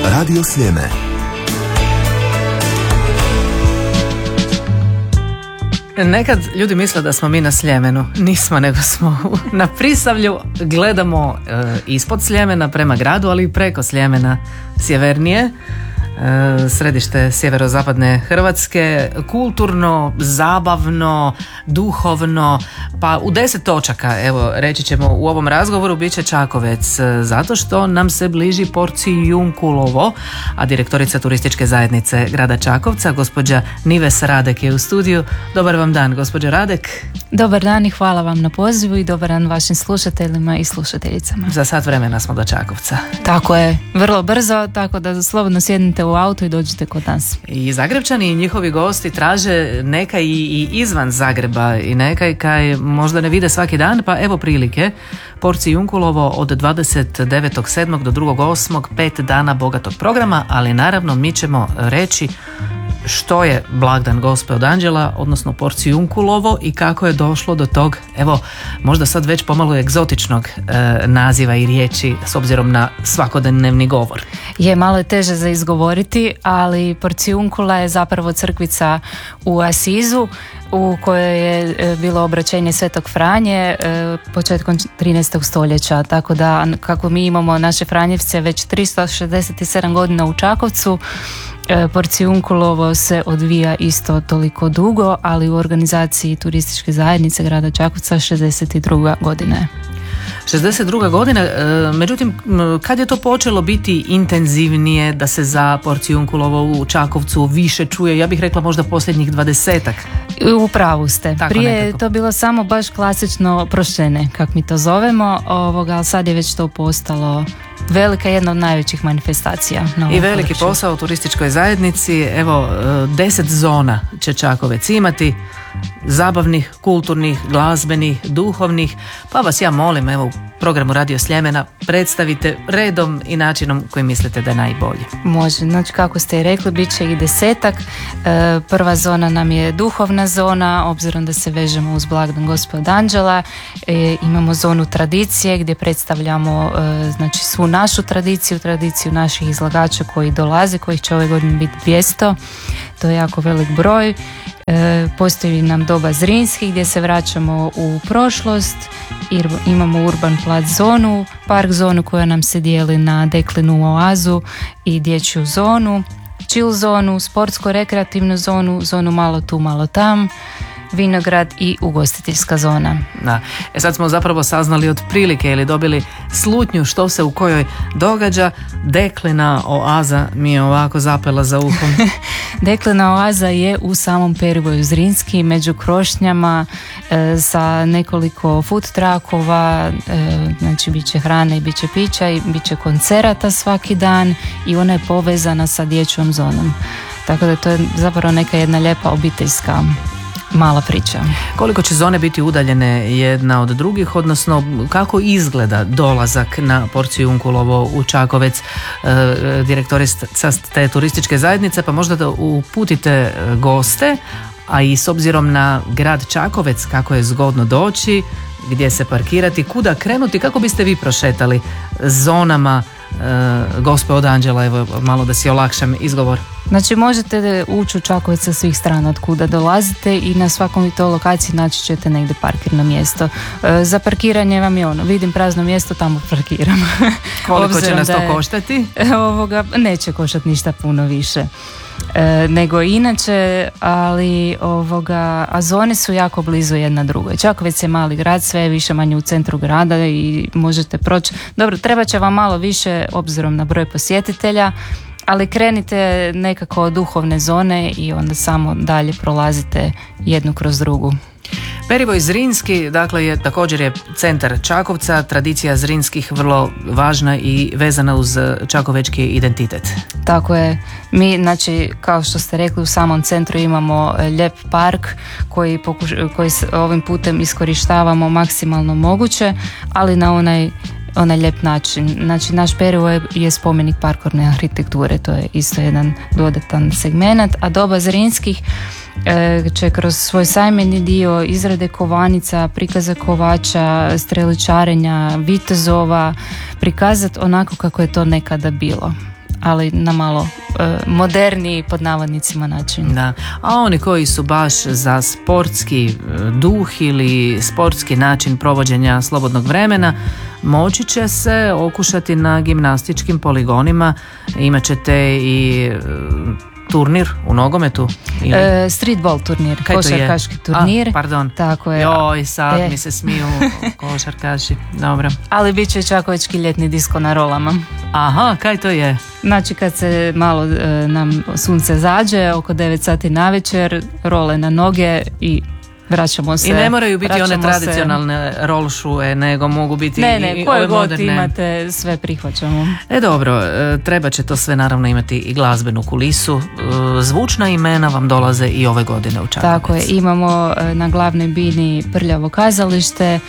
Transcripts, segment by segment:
Radio Sljeme. Nekad ljudi misle da smo mi na Sljemenu. Nismo, nego smo na Prisavlju. Gledamo ispod Sljemena prema gradu, ali i preko Sljemena sjevernije. Središte sjeverozapadne Hrvatske, kulturno, zabavno, duhovno, pa u 10 točaka, evo reći ćemo u ovom razgovoru, bit će Čakovec, zato što nam se bliži Porcijunkulovo, a direktorica turističke zajednice grada Čakovca, gospođa Nives Radek je u studiju. Dobar vam dan, gospođa Radek. Dobar dan i hvala vam na pozivu i dobar dan vašim slušateljima i slušateljicama. Za sat vremena smo do Čakovca. Tako je, vrlo brzo, tako da slobodno sjednite u auto i dođite kod nas. I Zagrebčani i njihovi gosti traže nekaj i izvan Zagreba i nekaj kaj možda ne vide svaki dan, pa evo prilike. Porcijunkulovo od 29.7. do 2.8. 5 dana bogatog programa, ali naravno mi ćemo reći što je blagdan Gospe od Anđela, odnosno Porcijunkulovo, i kako je došlo do tog, evo, možda sad već pomalo egzotičnog naziva i riječi s obzirom na svakodnevni govor. Je, malo je teže za izgovoriti, ali Porcijunkula je zapravo crkvica u Asizu u kojoj je bilo obraćenje Svetog Franje početkom 13. stoljeća, tako da kako mi imamo naše Franjevce već 367 godina u Čakovcu, Porcijunkulovo se odvija isto toliko dugo, ali u organizaciji turističke zajednice grada Čakovca 62. godina je. 62. godina, međutim, kad je to počelo biti intenzivnije, da se za Porcijunkulovo u Čakovcu više čuje? Ja bih rekla možda posljednjih 20-ak. U pravu ste. Tako prije nekako je to bilo samo baš klasično prošćene, kako mi to zovemo, ali sad je već to postalo velika, jedna od najvećih manifestacija. I veliki posao u turističkoj zajednici. Evo, 10 zona će Čakovec imati, zabavnih, kulturnih, glazbenih, duhovnih, pa vas ja molim, evo u programu Radio Sljemena predstavite redom i načinom koji mislite da je najbolji. Može, znači kako ste i rekli, bit će i 10-ak. Prva zona nam je duhovna zona, obzirom da se vežemo uz blagdan Gospe od Anđela. Imamo zonu tradicije gdje predstavljamo znači svu našu tradiciju naših izlagača koji dolaze, kojih će ove godine biti 200. To je jako velik broj. Postoji nam doba Zrinski gdje se vraćamo u prošlost. Imamo urban plac zonu, park zonu koja nam se dijeli na Deklinu oazu i dječju zonu, chill zonu, sportsko-rekreativnu zonu, zonu malo tu, malo tam, vinograd i ugostiteljska zona. Da. Sad smo zapravo saznali otprilike ili dobili slutnju što se u kojoj događa. Deklina oaza mi je ovako zapela za uhom. Deklina oaza je u samom perivoju Zrinski, među krošnjama, sa nekoliko food truckova, znači bit će hrane i bit će pića i bit će koncerata svaki dan i ona je povezana sa dječjom zonom. Tako da to je zapravo neka jedna lijepa obiteljska mala priča. Koliko će zone biti udaljene jedna od drugih, odnosno kako izgleda dolazak na Porcijunkulovo u Čakovec? Direktorica te turističke zajednice, pa možda da uputite goste, a i s obzirom na grad Čakovec, kako je zgodno doći, gdje se parkirati, kuda krenuti, kako biste vi prošetali zonama Gospe od Anđela, evo malo da si olakšam izgovor. Znači možete ući u Čakovec sa svih strana od kuda dolazite i na svakom toj lokaciji naći ćete negdje parkirno mjesto. Za parkiranje vam je vidim prazno mjesto, tamo parkiram. Koliko će nas to koštati? Neće koštati ništa puno više nego inače, ali a zone su jako blizu jedna drugoj. Čakovec je mali grad, sve je više manje u centru grada i možete proći. Dobro, treba će vam malo više obzirom na broj posjetitelja, ali krenite nekako od duhovne zone i onda samo dalje prolazite jednu kroz drugu. Perivoj Zrinski, dakle, također je centar Čakovca, tradicija Zrinskih vrlo važna i vezana uz čakovečki identitet. Tako je. Mi, znači, kao što ste rekli, u samom centru imamo lijep park koji ovim putem iskorištavamo maksimalno moguće, ali na onaj lijep način. Znači, naš Perivoj je spomenik parkovne arhitekture, to je isto jedan dodatan segment, a doba Zrinskih će kroz svoj sajmeni dio izrade kovanica, prikaza kovača, streličarenja, vitezova prikazati onako kako je to nekada bilo. ali na malo moderniji pod navodnicima način. Da. A oni koji su baš za sportski duh ili sportski način provođenja slobodnog vremena, moći će se okušati na gimnastičkim poligonima. Imat ćete i turnir u nogometu? Streetball turnir, kaj košarkaški turnir. Pardon. Tako je. Joj, sad mi se smiju košarkaši. Dobro. Ali bit će čakovečki ljetni disko na rolama. Aha, kaj to je? Znači kad se malo nam sunce zađe, oko 9 sati navečer, role na noge i vraćamo se. I ne moraju biti one tradicionalne rolšue, nego mogu biti i koje god moderne. Imate, sve prihvaćamo. Dobro, treba će to sve naravno imati i glazbenu kulisu. Zvučna imena vam dolaze i ove godine u Čakovec. Tako je, imamo na glavnoj bini Prljavo kazalište,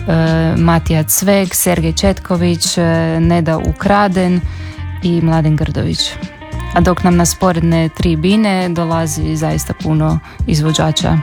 Matija Cvek, Sergej Četković, Neda Ukraden i Mladen Grdović. A dok nam na sporedne 3 bine dolazi zaista puno izvođača.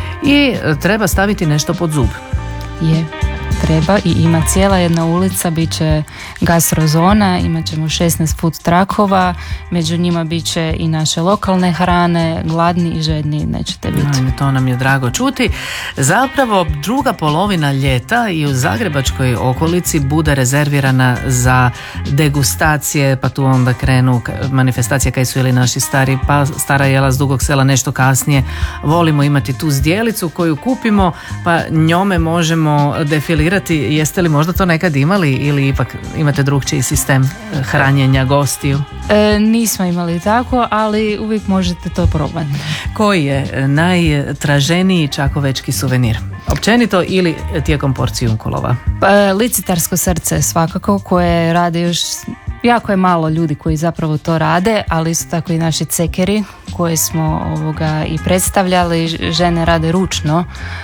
I treba staviti nešto pod zub. Je, treba i ima cijela jedna ulica, bit će gastrozona, imat ćemo 16 food truckova, među njima bit će i naše lokalne hrane, gladni i žedni nećete biti. To nam je drago čuti. Zapravo druga polovina ljeta i u zagrebačkoj okolici bude rezervirana za degustacije, pa tu onda krenu manifestacije kaj su ili naši stari, pa stara jela s Dugog Sela nešto kasnije. Volimo imati tu zdjelicu koju kupimo, pa njome možemo defilirati. Jeste li možda to nekad imali ili ipak imate drugčiji sistem hranjenja gostiju? Nismo imali tako, ali uvijek možete to probati. Koji je najtraženiji čakovečki suvenir? Općenito ili tijekom porcijunkulova? Licitarsko srce svakako, koje rade još jako je malo ljudi koji zapravo to rade, ali isto tako i naši cekeri koje smo i predstavljali. Žene rade ručno,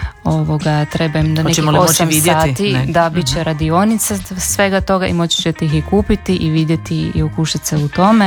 treba im da nekih 8 sati, ne. Da, bit će radionica svega toga i moći ćete ih i kupiti i vidjeti i okušati se u tome.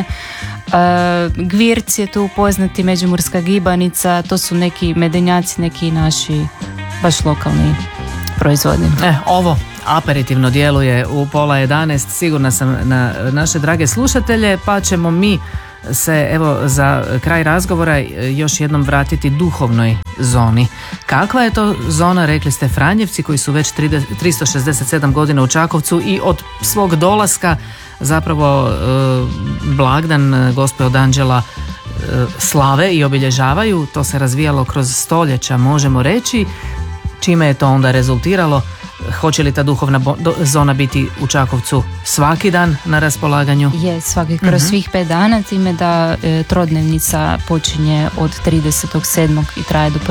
Gvirc je tu poznati, međimurska gibanica, to su neki medenjaci, neki naši baš lokalni proizvodi. Ovo aperitivno djeluje u 10:30, sigurna sam na naše drage slušatelje, pa ćemo mi se evo za kraj razgovora još jednom vratiti duhovnoj zoni. Kakva je to zona, rekli ste Franjevci koji su već 367 godina u Čakovcu i od svog dolaska zapravo blagdan Gospe od Anđela slave i obilježavaju. To se razvijalo kroz stoljeća, možemo reći. Čime je to onda rezultiralo? Hoće li ta duhovna zona biti u Čakovcu svaki dan na raspolaganju? Je, svaki kroz svih 5 dana, time da trodnevnica počinje od 30.7. i traje do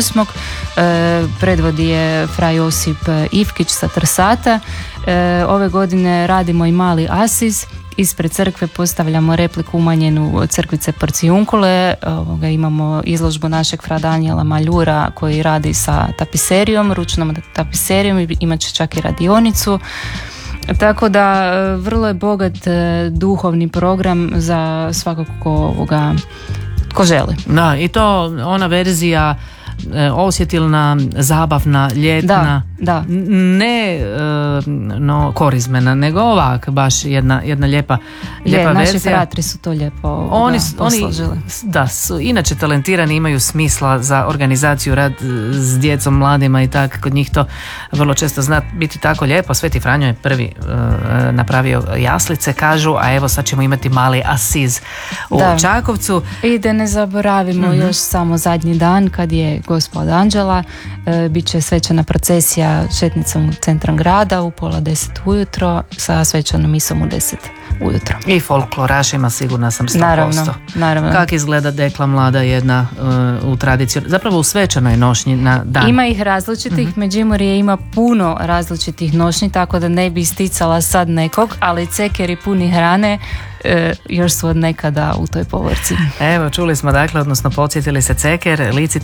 1.8. Predvodi je fra Josip Ivkić sa Trsata. Ove godine radimo i mali asiz. Ispred crkve postavljamo repliku umanjenu od crkvice Porcijunkule. Imamo izložbu našeg fra Danijela Maljura koji radi sa tapiserijom, ručnom tapiserijom, i imat će čak i radionicu. Tako da vrlo je bogat duhovni program za svakog ko želi. Da, i to ona verzija osjetilna, zabavna, ljetna, da. Ne korizmena, nego ovak baš jedna lijepa verzija. Naši fratri su to lijepo posložili. Da, su inače talentirani, imaju smisla za organizaciju, rad s djecom, mladima i tako. Kod njih to vrlo često zna biti tako lijepo. Sveti Franjo je prvi napravio jaslice, kažu, a evo sad ćemo imati mali asiz u Čakovcu. I da ne zaboravimo još samo zadnji dan kad je Gospa od Anđela, bit će svečana procesija šetnicom u centrom grada u 9:30 ujutro sa svečanom misom u 10 ujutro. I folklorašima, sigurna sam 100%. Naravno. Kako izgleda dekla mlada jedna u tradiciju, zapravo u svečanoj nošnji na dan? Ima ih različitih, Međimurje ima puno različitih nošnji, tako da ne bi isticala sad nekog, ali cekeri puni hrane još su od nekada u toj povorci. Evo, čuli smo dakle, odnosno podsjetili se ceker, licitarsko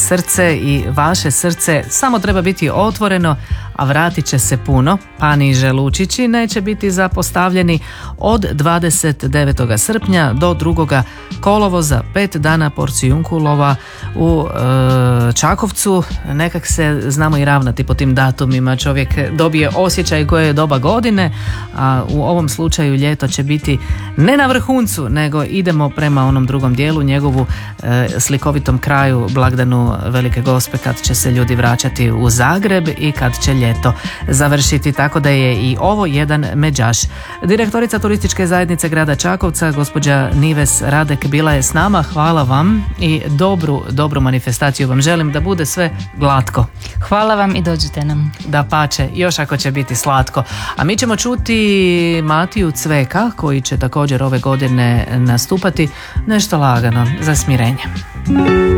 srce i vaše srce samo treba biti otvoreno, a vratit će se puno, pa ni želučići neće biti zapostavljeni od 29. srpnja do 2. kolovoza, 5 dana porcijunkulova u Čakovcu. Nekak se znamo i ravnati po tim datumima, čovjek dobije osjećaj koje je doba godine, a u ovom slučaju ljeto će biti ne na vrhuncu, nego idemo prema onom drugom dijelu, njegovu slikovitom kraju, blagdanu Velike Gospe, kad će se ljudi vraćati u Zagreb i kad će ljeto završiti, tako da je i ovo jedan međaš. Direktorica turističke zajednice grada Čakovca, gospođa Nives Radek, bila je s nama. Hvala vam i dobru manifestaciju vam želim, da bude sve glatko. Hvala vam i dođite nam. Da pače, još ako će biti slatko. A mi ćemo čuti Matiju Cveka, koji će također ove godine nastupati, nešto lagano za smirenje.